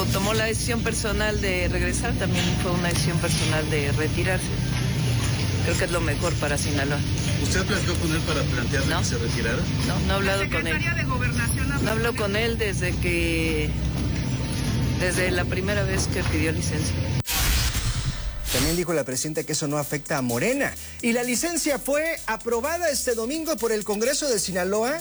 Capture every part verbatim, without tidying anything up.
tomó la decisión personal de regresar, también fue una decisión personal de retirarse. Creo que es lo mejor para Sinaloa. ¿Usted platicó con él para plantearle ¿No? que se retirara? No, no he hablado con él. De Gobernación no hablo con él desde que, desde la primera vez que pidió licencia. También dijo la presidenta que eso no afecta a Morena. Y la licencia fue aprobada este domingo por el Congreso de Sinaloa.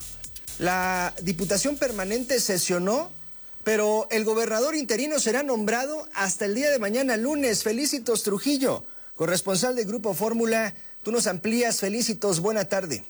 La Diputación Permanente sesionó, pero el gobernador interino será nombrado hasta el día de mañana, lunes. Felicitos, Trujillo, corresponsal de Grupo Fórmula. Tú nos amplías. Felicitos, buena tarde.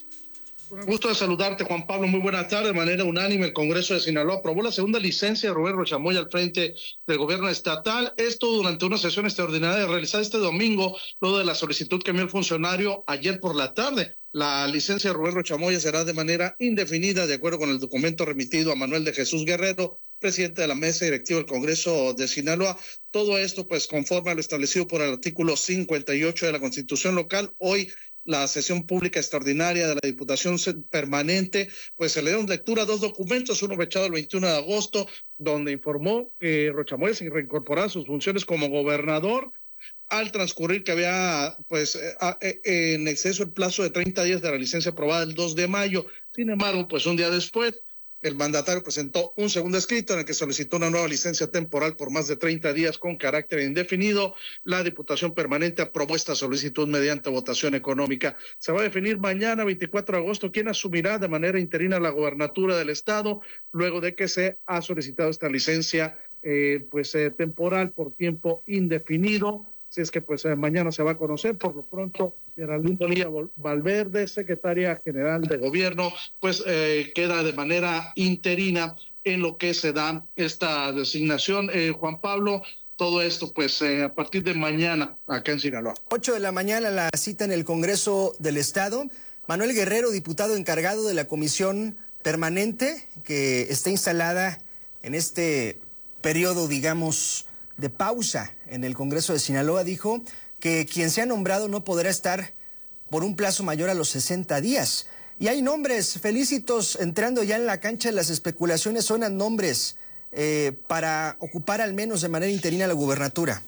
Un gusto de saludarte, Juan Pablo. Muy buena tarde. De manera unánime, el Congreso de Sinaloa aprobó la segunda licencia de Rubén Rochamoya al frente del gobierno estatal. Esto durante una sesión extraordinaria realizada este domingo, luego de la solicitud que envió el funcionario ayer por la tarde. La licencia de Rubén Rochamoya será de manera indefinida, de acuerdo con el documento remitido a Manuel de Jesús Guerrero, presidente de la mesa directiva del Congreso de Sinaloa. Todo esto, pues, conforme a lo establecido por el artículo cincuenta y ocho de la Constitución local. Hoy, la sesión pública extraordinaria de la Diputación Permanente, pues se le dieron lectura a dos documentos, uno fechado el veintiuno de agosto, donde informó que Rochamoya se reincorporaba a sus funciones como gobernador al transcurrir que había, pues, en exceso el plazo de treinta días de la licencia aprobada el dos de mayo. Sin embargo, pues un día después, el mandatario presentó un segundo escrito en el que solicitó una nueva licencia temporal por más de treinta días con carácter indefinido. La Diputación Permanente aprobó esta solicitud mediante votación económica. Se va a definir mañana, veinticuatro de agosto, quién asumirá de manera interina la gobernatura del estado, luego de que se ha solicitado esta licencia eh, pues eh, temporal por tiempo indefinido. Si es que pues eh, mañana se va a conocer. Por lo pronto, Geraldine Bonilla Valverde, secretaria general de gobierno, pues eh, queda de manera interina en lo que se da esta designación. Eh, Juan Pablo, todo esto pues eh, a partir de mañana acá en Sinaloa. ocho de la mañana la cita en el Congreso del Estado. Manuel Guerrero, diputado encargado de la comisión permanente que está instalada en este periodo, digamos, de pausa en el Congreso de Sinaloa, dijo que quien sea nombrado no podrá estar por un plazo mayor a los sesenta días. Y hay nombres, Felicitos, entrando ya en la cancha de las especulaciones, suenan nombres eh, para ocupar al menos de manera interina la gubernatura.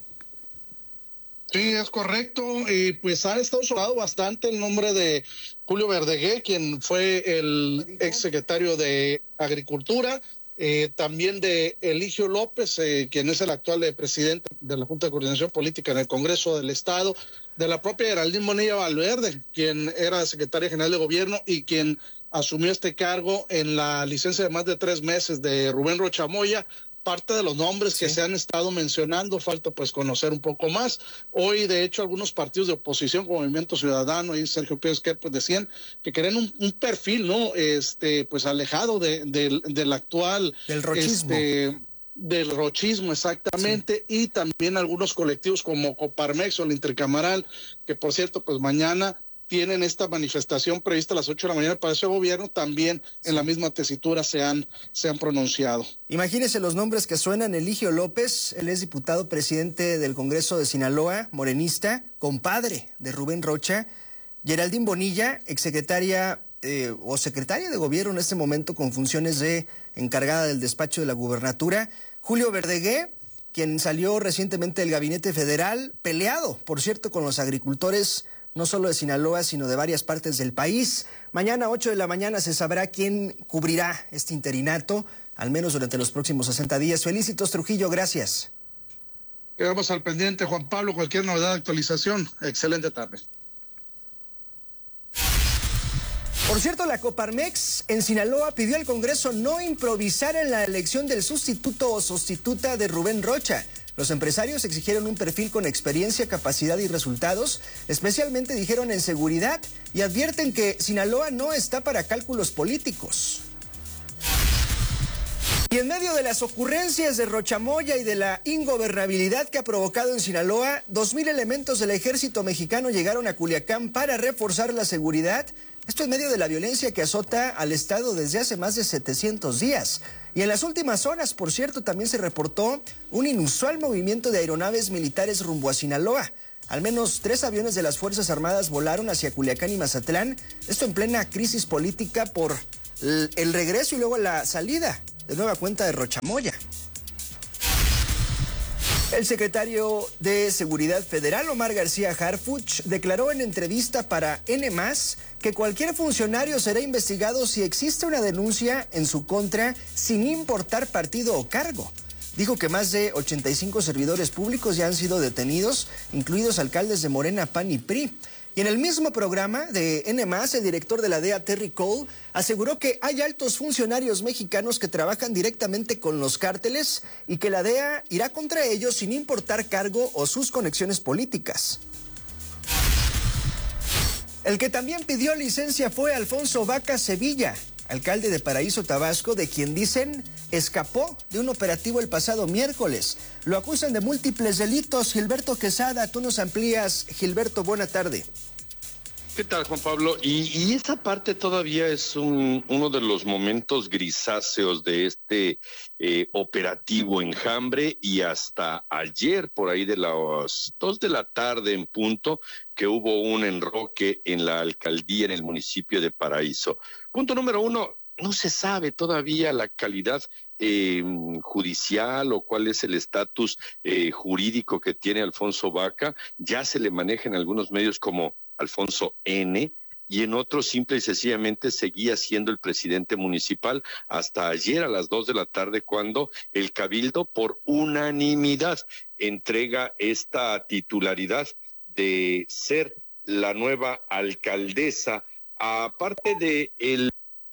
Sí, es correcto. Y pues ha estado sonado bastante el nombre de Julio Verdeguer, quien fue el exsecretario de Agricultura. Eh, también de Eligio López, eh, quien es el actual eh, presidente de la Junta de Coordinación Política en el Congreso del Estado, de la propia Geraldine Bonilla Valverde, quien era secretaria general de gobierno y quien asumió este cargo en la licencia de más de tres meses de Rubén Rochamoya. Parte de los nombres sí. que se han estado mencionando, falta pues conocer un poco más. Hoy, de hecho, algunos partidos de oposición, como Movimiento Ciudadano y Sergio Pérez, pues decían que querían un, un perfil, ¿no? Este, pues alejado de, de, del actual... Del rochismo. Este, del rochismo, exactamente, sí. Y también algunos colectivos como Coparmex o el Intercamaral, que por cierto, pues mañana tienen esta manifestación prevista a las ocho de la mañana para ese gobierno, también sí. en la misma tesitura se han, se han pronunciado. Imagínense los nombres que suenan. Eligio López, él es diputado presidente del Congreso de Sinaloa, morenista, compadre de Rubén Rocha. Geraldine Bonilla, exsecretaria eh, o secretaria de gobierno en este momento con funciones de encargada del despacho de la gubernatura. Julio Verdeguer, quien salió recientemente del gabinete federal, peleado, por cierto, con los agricultores no solo de Sinaloa, sino de varias partes del país. Mañana, ocho de la mañana, se sabrá quién cubrirá este interinato, al menos durante los próximos sesenta días. Felicitos, Trujillo, gracias. Quedamos al pendiente, Juan Pablo, cualquier novedad, actualización. Excelente tarde. Por cierto, la Coparmex en Sinaloa pidió al Congreso no improvisar en la elección del sustituto o sustituta de Rubén Rocha. Los empresarios exigieron un perfil con experiencia, capacidad y resultados, especialmente dijeron en seguridad, y advierten que Sinaloa no está para cálculos políticos. Y en medio de las ocurrencias de Rochamoya y de la ingobernabilidad que ha provocado en Sinaloa, dos mil elementos del ejército mexicano llegaron a Culiacán para reforzar la seguridad. Esto en medio de la violencia que azota al estado desde hace más de setecientos días. Y en las últimas horas, por cierto, también se reportó un inusual movimiento de aeronaves militares rumbo a Sinaloa. Al menos tres aviones de las Fuerzas Armadas volaron hacia Culiacán y Mazatlán. Esto en plena crisis política por el regreso y luego la salida de nueva cuenta de Rochamoya. El secretario de Seguridad Federal, Omar García Harfuch, declaró en entrevista para N más, que cualquier funcionario será investigado si existe una denuncia en su contra, sin importar partido o cargo. Dijo que más de ochenta y cinco servidores públicos ya han sido detenidos, incluidos alcaldes de Morena, P A N y P R I. Y en el mismo programa de N más, el director de la D E A, Terry Cole, aseguró que hay altos funcionarios mexicanos que trabajan directamente con los cárteles y que la D E A irá contra ellos sin importar cargo o sus conexiones políticas. El que también pidió licencia fue Alfonso Vaca Sevilla, alcalde de Paraíso, Tabasco, de quien dicen escapó de un operativo el pasado miércoles. Lo acusan de múltiples delitos. Gilberto Quesada, tú nos amplías. Gilberto, buena tarde. ¿Qué tal, Juan Pablo? Y, y esa parte todavía es un, uno de los momentos grisáceos de este eh, operativo Enjambre, y hasta ayer, por ahí de las dos de la tarde en punto, que hubo un enroque en la alcaldía en el municipio de Paraíso. Punto número uno, no se sabe todavía la calidad eh, judicial o cuál es el estatus eh, jurídico que tiene Alfonso Vaca. Ya se le maneja en algunos medios como Alfonso N, y en otros simple y sencillamente seguía siendo el presidente municipal hasta ayer a las dos de la tarde, cuando el Cabildo por unanimidad entrega esta titularidad de ser la nueva alcaldesa, aparte de el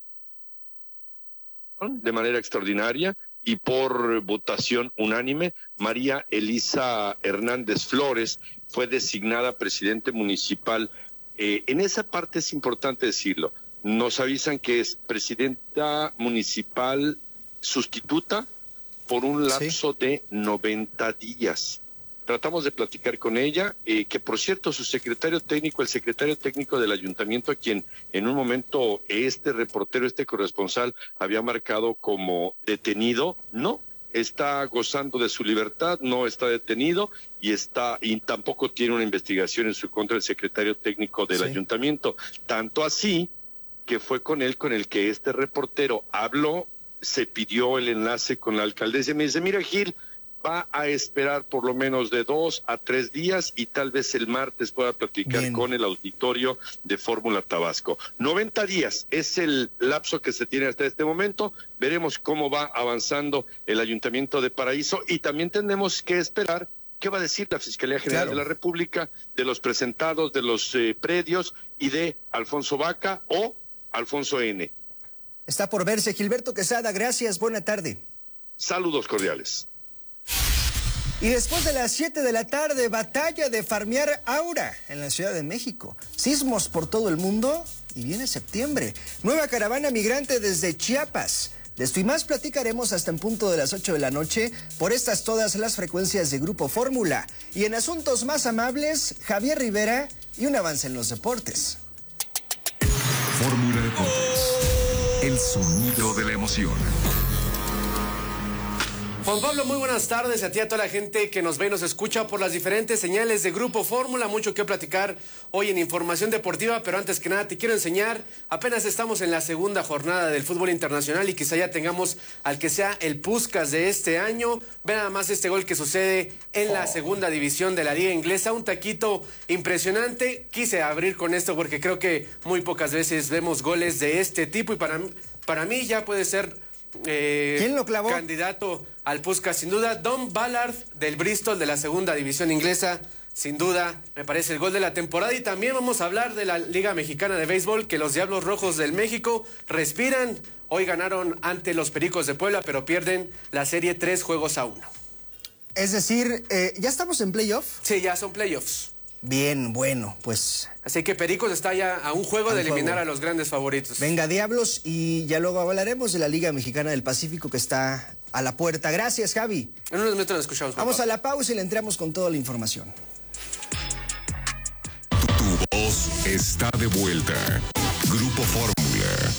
de manera extraordinaria y por votación unánime. María Elisa Hernández Flores fue designada presidente municipal. Eh, en esa parte es importante decirlo. Nos avisan que es presidenta municipal sustituta por un lapso sí. de noventa días. Tratamos de platicar con ella, eh, que por cierto su secretario técnico, el secretario técnico del ayuntamiento, a quien en un momento este reportero, este corresponsal había marcado como detenido, no, está gozando de su libertad, no está detenido y está y tampoco tiene una investigación en su contra el secretario técnico del sí. ayuntamiento. Tanto así que fue con él con el que este reportero habló, se pidió el enlace con la alcaldesa y me dice, mira, Gil, va a esperar por lo menos de dos a tres días y tal vez el martes pueda platicar Bien. con el auditorio de Fórmula Tabasco. noventa días es el lapso que se tiene hasta este momento. Veremos cómo va avanzando el Ayuntamiento de Paraíso, y también tenemos que esperar qué va a decir la Fiscalía General claro. de la República de los presentados, de los eh, predios y de Alfonso Vaca o Alfonso N. Está por verse. Gilberto Quesada, gracias, buena tarde. Saludos cordiales. Y después de las siete de la tarde, batalla de farmear aura en la Ciudad de México. Sismos por todo el mundo y viene septiembre. Nueva caravana migrante desde Chiapas. De esto y más platicaremos hasta en punto de las ocho de la noche por estas todas las frecuencias de Grupo Fórmula. Y en asuntos más amables, Javier Rivera y un avance en los deportes. Fórmula Deportes. El sonido de la emoción. Juan Pablo, muy buenas tardes a ti, a toda la gente que nos ve y nos escucha por las diferentes señales de Grupo Fórmula. Mucho que platicar hoy en Información Deportiva, pero antes que nada te quiero enseñar, apenas estamos en la segunda jornada del fútbol internacional y quizá ya tengamos al que sea el Puskás de este año. Ve nada más este gol que sucede en la segunda división de la liga inglesa, un taquito impresionante. Quise abrir con esto porque creo que muy pocas veces vemos goles de este tipo y para, para mí ya puede ser... Eh, ¿Quién lo clavó? Candidato al Puskás, sin duda, Don Ballard del Bristol de la segunda división inglesa. Sin duda, me parece el gol de la temporada. Y también vamos a hablar de la Liga Mexicana de Béisbol, que los Diablos Rojos del México respiran. Hoy ganaron ante los Pericos de Puebla, pero pierden la serie tres juegos a uno. Es decir, eh, ¿ya estamos en playoff? Sí, ya son playoffs. Bien, bueno, pues... Así que Pericos está ya a un juego de eliminar juego. a los grandes favoritos. Venga, Diablos, y ya luego hablaremos de la Liga Mexicana del Pacífico que está a la puerta. Gracias, Javi. En unos minutos nos escuchamos. Vamos papá. a la pausa y le entramos con toda la información. Tu voz está de vuelta. Grupo Fórmula.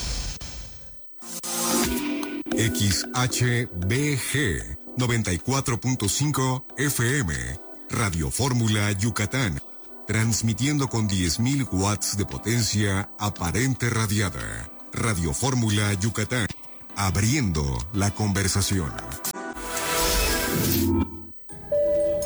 X H B G noventa y cuatro punto cinco F M. Radio Fórmula Yucatán. Transmitiendo con diez mil watts de potencia aparente radiada. Radio Fórmula Yucatán. Abriendo la conversación.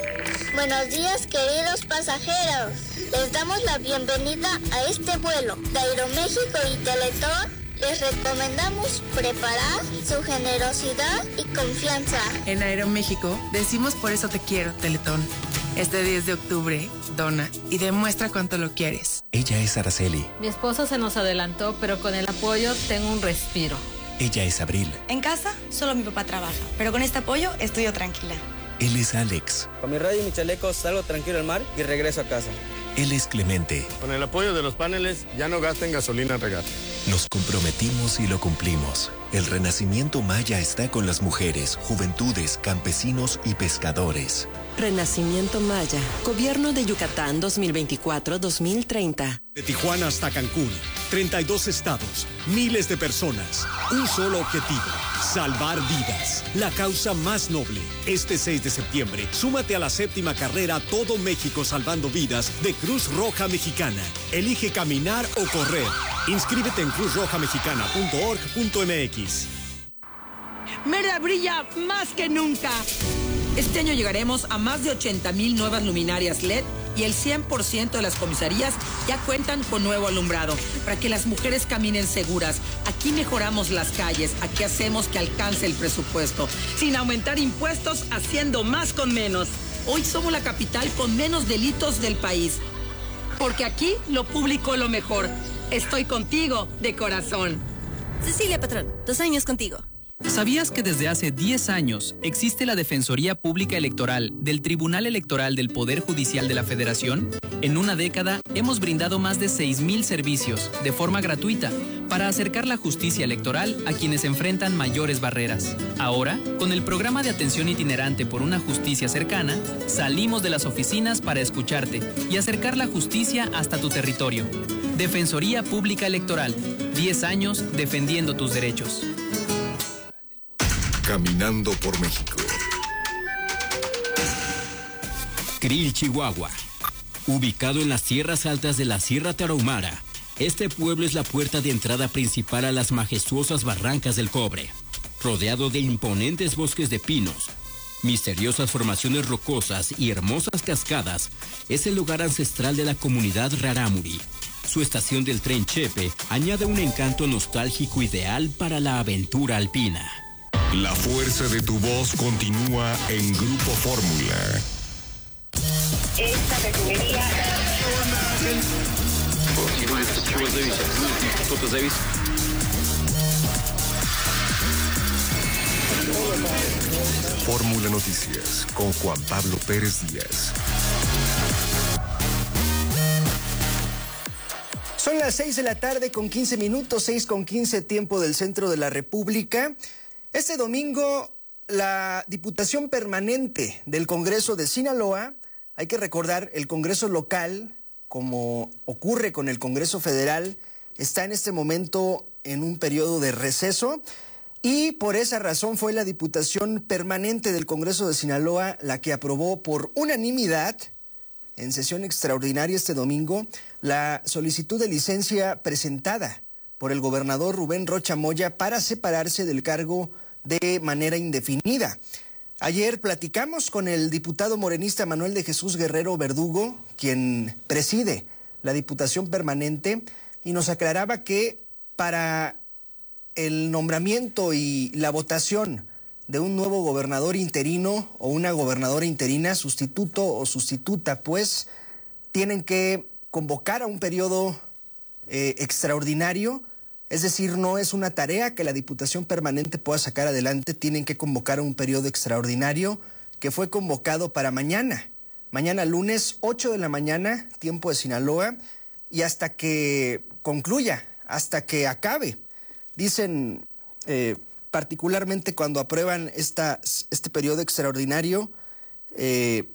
Buenos días, queridos pasajeros. Les damos la bienvenida a este vuelo de Aeroméxico y Teletón. Les recomendamos preparar su generosidad y confianza. En Aeroméxico decimos por eso te quiero, Teletón. Este diez de octubre, dona y demuestra cuánto lo quieres. Ella es Araceli. Mi esposo se nos adelantó, pero con el apoyo tengo un respiro. Ella es Abril. En casa, solo mi papá trabaja, pero con este apoyo estoy yo tranquila. Él es Alex. Con mi radio y mi chaleco salgo tranquilo al mar y regreso a casa. Él es Clemente. Con el apoyo de los paneles, ya no gasten gasolina en regar. Nos comprometimos y lo cumplimos. El Renacimiento Maya está con las mujeres, juventudes, campesinos y pescadores. Renacimiento Maya. Gobierno de Yucatán dos mil veinticuatro a dos mil treinta. De Tijuana hasta Cancún, treinta y dos estados, miles de personas, un solo objetivo, salvar vidas. La causa más noble. Este seis de septiembre, súmate a la séptima carrera Todo México Salvando Vidas de Cruz Roja Mexicana. Elige caminar o correr. Inscríbete en cruz roja mexicana punto org punto m x. Mérida brilla más que nunca. Este año llegaremos a más de ochenta mil nuevas luminarias L E D y el cien por ciento de las comisarías ya cuentan con nuevo alumbrado para que las mujeres caminen seguras. Aquí mejoramos las calles, aquí hacemos que alcance el presupuesto, sin aumentar impuestos, haciendo más con menos. Hoy somos la capital con menos delitos del país, porque aquí lo público es lo mejor. Estoy contigo de corazón. Cecilia Patrón, dos años contigo. ¿Sabías que desde hace diez años existe la Defensoría Pública Electoral del Tribunal Electoral del Poder Judicial de la Federación? En una década hemos brindado más de seis mil servicios de forma gratuita para acercar la justicia electoral a quienes enfrentan mayores barreras. Ahora, con el programa de atención itinerante por una justicia cercana, salimos de las oficinas para escucharte y acercar la justicia hasta tu territorio. Defensoría Pública Electoral, diez años defendiendo tus derechos. Caminando por México. Krill, Chihuahua. Ubicado en las tierras altas de la Sierra Tarahumara, este pueblo es la puerta de entrada principal a las majestuosas barrancas del Cobre. Rodeado de imponentes bosques de pinos, misteriosas formaciones rocosas y hermosas cascadas, es el lugar ancestral de la comunidad Rarámuri. Su estación del tren Chepe añade un encanto nostálgico ideal para la aventura alpina. La fuerza de tu voz continúa en Grupo Fórmula. Esta refinería. Fórmula Noticias con Juan Pablo Pérez Díaz. Son las seis de la tarde con quince minutos, seis con quince, tiempo del centro de la República. Este domingo, la Diputación Permanente del Congreso de Sinaloa, hay que recordar, el Congreso local, como ocurre con el Congreso Federal, está en este momento en un periodo de receso y por esa razón fue la Diputación Permanente del Congreso de Sinaloa la que aprobó por unanimidad, en sesión extraordinaria este domingo, la solicitud de licencia presentada por el gobernador Rubén Rocha Moya para separarse del cargo de manera indefinida. Ayer platicamos con el diputado morenista Manuel de Jesús Guerrero Verdugo, quien preside la Diputación Permanente, y nos aclaraba que para el nombramiento y la votación de un nuevo gobernador interino o una gobernadora interina, sustituto o sustituta, pues tienen que convocar a un periodo eh, extraordinario. Es decir, no es una tarea que la Diputación Permanente pueda sacar adelante, tienen que convocar a un periodo extraordinario que fue convocado para mañana. Mañana lunes, ocho de la mañana, tiempo de Sinaloa, y hasta que concluya, hasta que acabe. Dicen, eh, particularmente cuando aprueban esta, este periodo extraordinario, eh,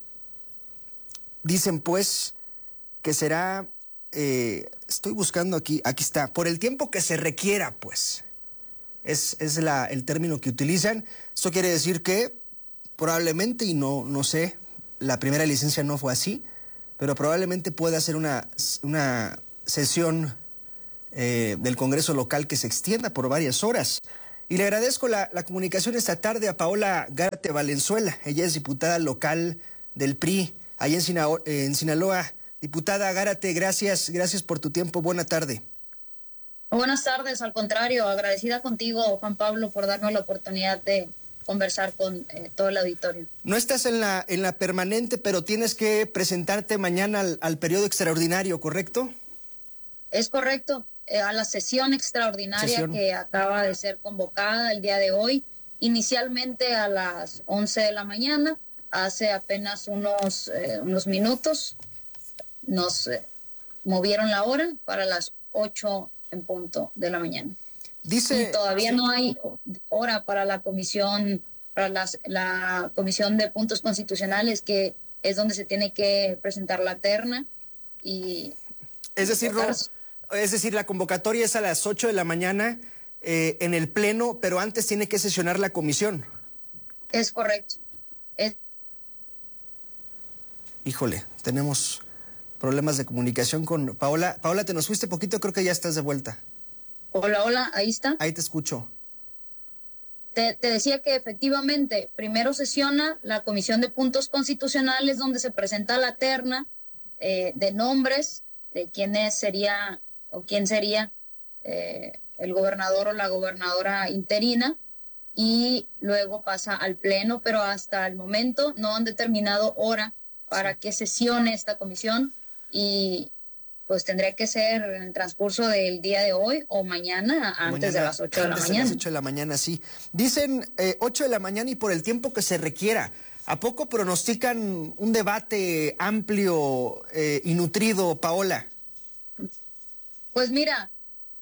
dicen pues que será... Eh, estoy buscando aquí, aquí está, por el tiempo que se requiera, pues, es, es la, el término que utilizan. Esto quiere decir que probablemente, y no, no sé, la primera licencia no fue así, pero probablemente pueda ser una, una sesión eh, del Congreso local que se extienda por varias horas. Y le agradezco la, la comunicación esta tarde a Paola Gárate Valenzuela, ella es diputada local del P R I ahí en, Sinaloa, en Sinaloa. Diputada Gárate, gracias, gracias por tu tiempo. Buena tarde. Buenas tardes, al contrario, agradecida contigo, Juan Pablo, por darnos la oportunidad de conversar con eh, todo el auditorio. No estás en la, en la permanente, pero tienes que presentarte mañana al, al periodo extraordinario, ¿correcto? Es correcto, eh, a la sesión extraordinaria sesión. que acaba de ser convocada el día de hoy, inicialmente a las once de la mañana, hace apenas unos, eh, unos minutos, nos eh, movieron la hora para las ocho en punto de la mañana. Dice, y todavía sí. no hay hora para la comisión, para las, la comisión de puntos constitucionales, que es donde se tiene que presentar la terna. Y es decir, no, es decir, la convocatoria es a las ocho de la mañana eh, en el pleno, pero antes tiene que sesionar la comisión. Es correcto. Es... Híjole, tenemos problemas de comunicación con Paola. Paola, te nos fuiste poquito, creo que ya estás de vuelta. Hola, hola, ahí está. Ahí te escucho. Te, te decía que efectivamente, primero sesiona la Comisión de Puntos Constitucionales, donde se presenta la terna eh, de nombres de quién es, sería o quién sería eh, el gobernador o la gobernadora interina, y luego pasa al pleno, pero hasta el momento no han determinado hora para que sesione esta comisión, y pues tendría que ser en el transcurso del día de hoy o mañana, antes mañana, de las ocho de la mañana. Antes de las ocho de la mañana, sí. Dicen eh, ocho de la mañana y por el tiempo que se requiera. ¿A poco pronostican un debate amplio eh, y nutrido, Paola? Pues mira,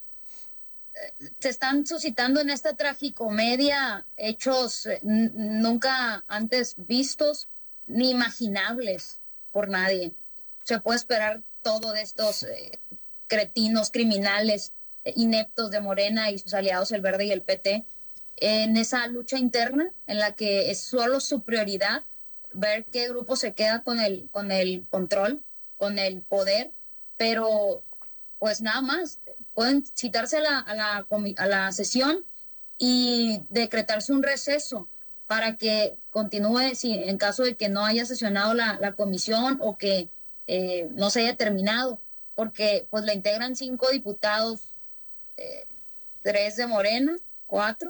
se están suscitando en esta tragicomedia hechos nunca antes vistos ni imaginables por nadie. Se puede esperar todo de estos eh, cretinos, criminales, eh, ineptos de Morena y sus aliados, el Verde y el P T, en esa lucha interna en la que es solo su prioridad ver qué grupo se queda con el, con el control, con el poder, pero pues nada más. Pueden citarse a la, a la, a la sesión y decretarse un receso para que continúe, si en caso de que no haya sesionado la, la comisión o que eh, no se haya terminado, porque pues la integran cinco diputados, eh, tres de Morena, cuatro,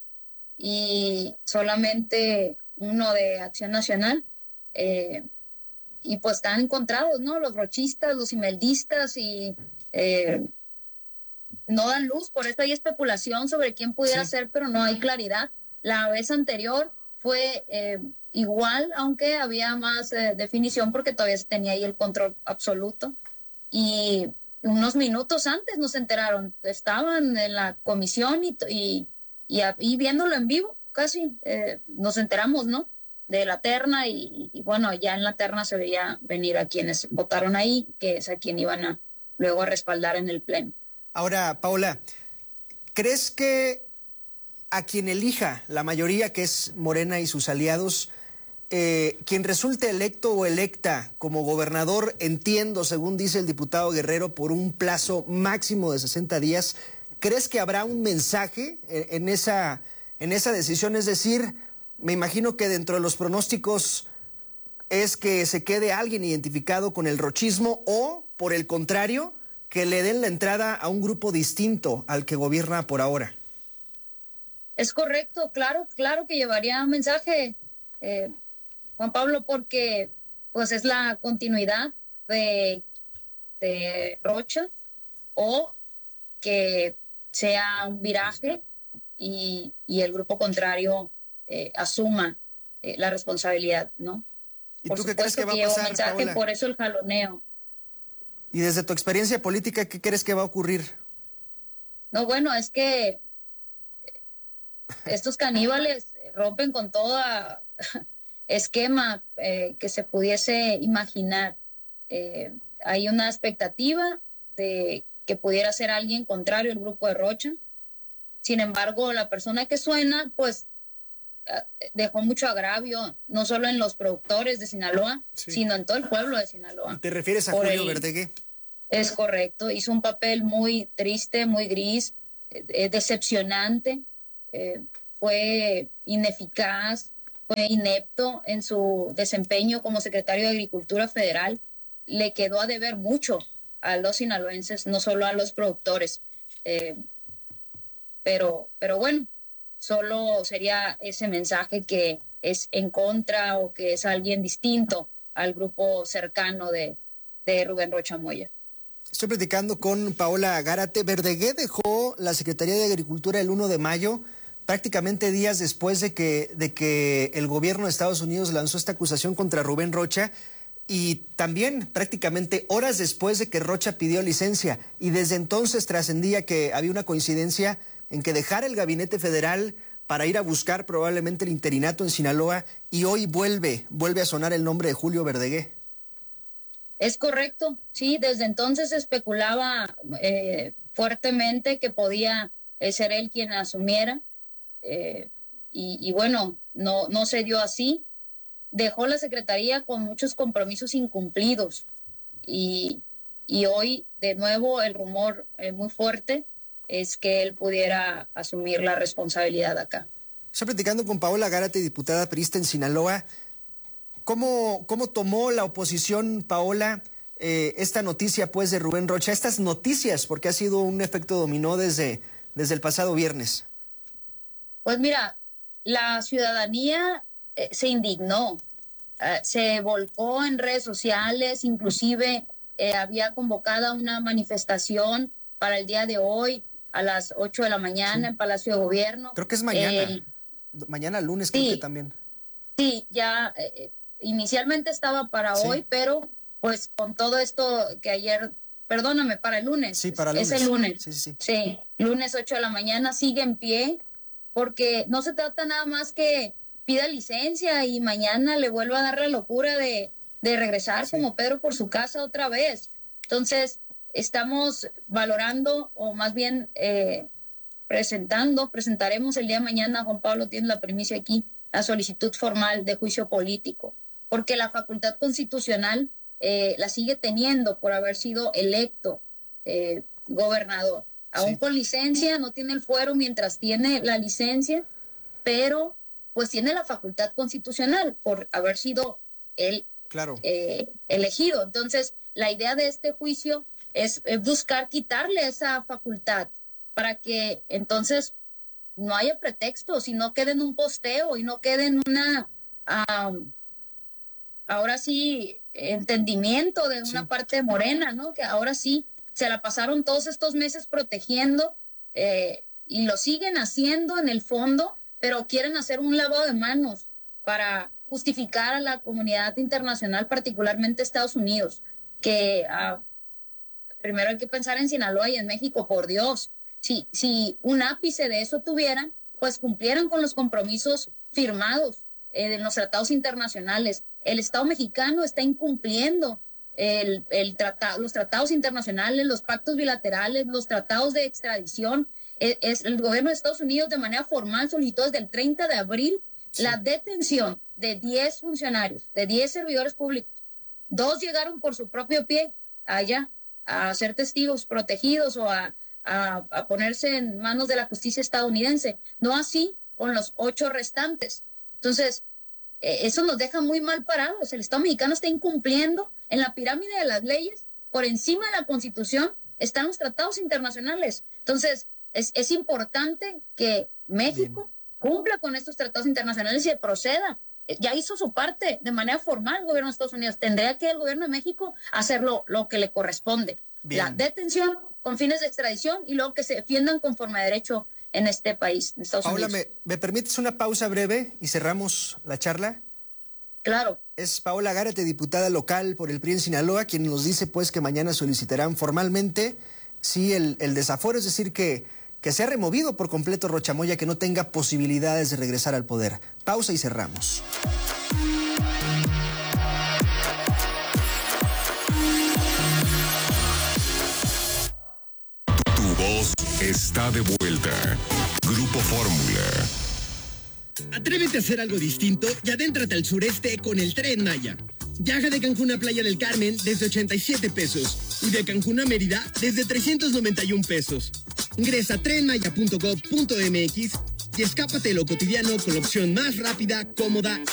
y solamente uno de Acción Nacional, eh, y pues están encontrados, ¿no? Los rochistas, los imeldistas, y eh, no dan luz, por eso hay especulación sobre quién pudiera sí. ser, pero no hay claridad. La vez anterior fue eh, igual, aunque había más eh, definición porque todavía se tenía ahí el control absoluto. Y unos minutos antes nos enteraron, estaban en la comisión y, y, y, y viéndolo en vivo, casi eh, nos enteramos, ¿no? De la terna y, y bueno, ya en la terna se veía venir a quienes votaron ahí, que es a quien iban a luego a respaldar en el pleno. Ahora, Paola, ¿crees que a quien elija la mayoría, que es Morena y sus aliados, eh, quien resulte electo o electa como gobernador, entiendo, según dice el diputado Guerrero, por un plazo máximo de sesenta días, ¿crees que habrá un mensaje en, en, esa, en esa decisión? Es decir, me imagino que dentro de los pronósticos es que se quede alguien identificado con el rochismo o, por el contrario, que le den la entrada a un grupo distinto al que gobierna por ahora. Es correcto, claro, claro que llevaría un mensaje, eh, Juan Pablo, porque pues es la continuidad de, de Rocha, o que sea un viraje y, y el grupo contrario eh, asuma eh, la responsabilidad, ¿no? ¿Y por tú qué crees que va a que pasar, mensaje, Paola? por eso el jaloneo. Y desde tu experiencia política, ¿qué crees que va a ocurrir? No, bueno, es que estos caníbales rompen con todo esquema eh, que se pudiese imaginar. Eh, hay una expectativa de que pudiera ser alguien contrario al grupo de Rocha. Sin embargo, la persona que suena, pues, dejó mucho agravio, no solo en los productores de Sinaloa, sí. sino en todo el pueblo de Sinaloa. ¿Te refieres a Por Julio el... Verdegué? Es correcto, hizo un papel muy triste, muy gris, eh, decepcionante, eh, fue ineficaz, fue inepto en su desempeño como secretario de Agricultura Federal. Le quedó a deber mucho a los sinaloenses, no solo a los productores. Eh, pero, pero bueno, solo sería ese mensaje que es en contra o que es alguien distinto al grupo cercano de, de Rubén Rocha Moya. Estoy platicando con Paola Gárate. Verdegué dejó la Secretaría de Agricultura el uno de mayo, prácticamente días después de que, de que el gobierno de Estados Unidos lanzó esta acusación contra Rubén Rocha, y también prácticamente horas después de que Rocha pidió licencia. Y desde entonces trascendía que había una coincidencia en que dejara el gabinete federal para ir a buscar probablemente el interinato en Sinaloa, y hoy vuelve, vuelve a sonar el nombre de Julio Verdegué. Es correcto, sí, desde entonces se especulaba eh, fuertemente que podía eh, ser él quien asumiera, eh, y, y bueno, no, no se dio así. Dejó la Secretaría con muchos compromisos incumplidos, y, y hoy de nuevo el rumor eh, muy fuerte es que él pudiera asumir la responsabilidad acá. Estoy platicando con Paola Gárate, diputada priista en Sinaloa. ¿Cómo, cómo tomó la oposición, Paola, eh, esta noticia pues de Rubén Rocha, estas noticias, porque ha sido un efecto dominó desde, desde el pasado viernes? Pues mira, la ciudadanía eh, se indignó, eh, se volcó en redes sociales, inclusive eh, había convocada una manifestación para el día de hoy a las ocho de la mañana sí. en Palacio de Gobierno. Creo que es mañana, eh, mañana lunes sí, creo que también. Sí, ya eh, inicialmente estaba para sí. hoy, pero pues con todo esto que ayer, perdóname, para el lunes. Sí, para el lunes. Es el lunes. Sí, sí. Sí, lunes ocho de la mañana, sigue en pie, porque no se trata nada más que pida licencia y mañana le vuelva a dar la locura de, de regresar sí. como Pedro por su casa otra vez. Entonces, estamos valorando, o más bien eh, presentando, presentaremos el día de mañana, Juan Pablo tiene la primicia aquí, la solicitud formal de juicio político, porque la facultad constitucional eh, la sigue teniendo por haber sido electo eh, gobernador. Aún sí. con licencia, no tiene el fuero mientras tiene la licencia, pero pues tiene la facultad constitucional por haber sido él claro. eh, elegido. Entonces, la idea de este juicio es buscar quitarle esa facultad para que entonces no haya pretextos y no quede en un posteo y no quede en una, um, ahora sí, entendimiento de una sí. parte de Morena, ¿no? Que ahora sí se la pasaron todos estos meses protegiendo eh, y lo siguen haciendo en el fondo, pero quieren hacer un lavado de manos para justificar a la comunidad internacional, particularmente Estados Unidos, que uh, primero hay que pensar en Sinaloa y en México, por Dios. Si, si un ápice de eso tuvieran, pues cumplieran con los compromisos firmados eh, en los tratados internacionales. El Estado mexicano está incumpliendo el, el trata, los tratados internacionales, los pactos bilaterales, los tratados de extradición. Es, es el gobierno de Estados Unidos de manera formal solicitó desde el treinta de abril sí. la detención de diez funcionarios, de diez servidores públicos. Dos llegaron por su propio pie allá a ser testigos protegidos o a, a, a ponerse en manos de la justicia estadounidense. No así con los ocho restantes. Entonces, eh, eso nos deja muy mal parados. El Estado mexicano está incumpliendo en la pirámide de las leyes. Por encima de la Constitución están los tratados internacionales. Entonces, es, es importante que México Bien. cumpla con estos tratados internacionales y proceda. Ya hizo su parte de manera formal el gobierno de Estados Unidos. Tendría que el gobierno de México hacer lo, lo que le corresponde. Bien. La detención con fines de extradición y luego que se defiendan conforme a derecho en este país, en Estados Paola, Unidos. ¿me, ¿me permites una pausa breve y cerramos la charla? Claro. Es Paola Gárate, diputada local por el P R I en Sinaloa, quien nos dice pues que mañana solicitarán formalmente sí el, el desaforo, es decir, que, que sea removido por completo Rocha Moya, que no tenga posibilidades de regresar al poder. Pausa y cerramos. Tu voz está de vuelta. Grupo Fórmula. Atrévete a hacer algo distinto y adéntrate al sureste con el Tren Maya. Viaja de Cancún a Playa del Carmen desde ochenta y siete pesos y de Cancún a Mérida desde trescientos noventa y un pesos. Ingresa a tren maya punto gov punto m x y escápate de lo cotidiano con la opción más rápida, cómoda